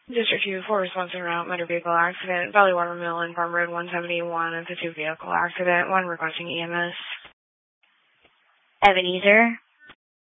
District 2, for response en route, motor vehicle accident, Valley Water Mill and Farm Road 171, it's a two-vehicle accident, one requesting EMS. Ebenezer,